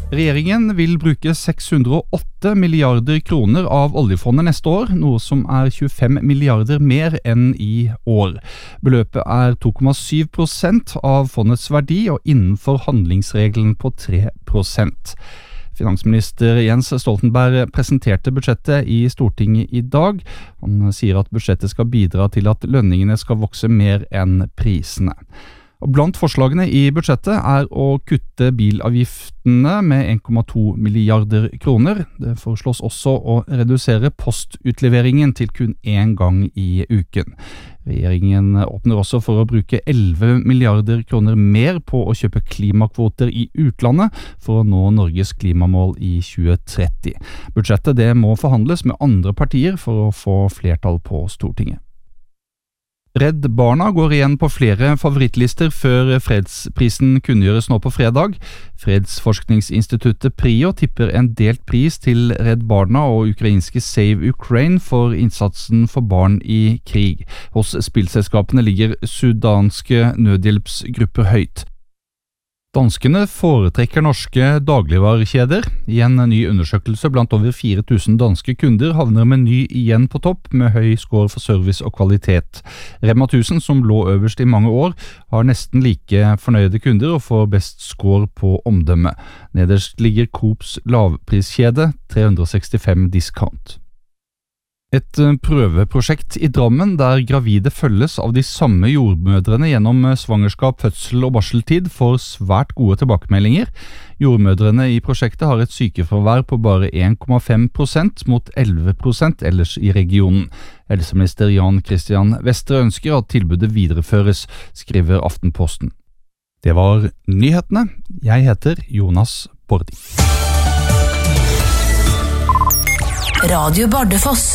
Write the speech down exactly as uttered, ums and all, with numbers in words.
Regjeringen vil bruke seks hundre og åtte milliarder kroner av oljefondet neste år, noe som er tjuefem milliarder mer enn i år. Beløpet er to komma syv prosent av fondets verdi og innenfor handlingsregelen på tre prosent. Finansminister Jens Stoltenberg presenterte budsjettet i Stortinget i dag. Han sier at budsjettet skal bidra til at lønningene skal vokse mer enn prisene. Og blant forslagene i budsjettet er å kutte bilavgiftene med en komma to milliarder kroner. Det foreslås også å redusere postutleveringen til kun én gang i uken. Regjeringen åpner også for å bruke elleve milliarder kroner mer på å kjøpe klimakvoter i utlandet for å nå Norges klimamål i tjue tretti. Budsjettet det må forhandles med andre partier for å få flertall på Stortinget. Redd Barna går igjen på flere favorittlister før fredsprisen kunngjøres nå på fredag. Fredsforskningsinstituttet PRIO tipper en delt pris til Redd Barna og ukrainske Save Ukraine for innsatsen for barn i krig. Hos spillselskapene ligger sudanske nødhjelpsgrupper høyt. Danskene foretrekker norske dagligvarekjeder. I en ny undersøkelse blant over fire tusen danske kunder havner Meny igjen på topp med høy score for service og kvalitet. Rema tusen, som lå øverst i mange år, har nesten like fornøyde kunder og får best score på omdømme. Nederst ligger Coops lavpriskjede, tre hundre og sekstifem discount. Et prøveprosjekt i Drammen der gravide følges av de samme jordmødrene gjennom svangerskap, fødsel og barseltid får svært gode tilbakemeldinger. Jordmødrene i prosjektet har et sykefravær på bare en komma fem prosent mot elleve prosent ellers i regionen. Helseminister Jan Christian Vestre ønsker at tilbudet videreføres, skriver Aftenposten. Det var nyhetene. Jeg heter Jonas Bordi. Radio Bardufoss.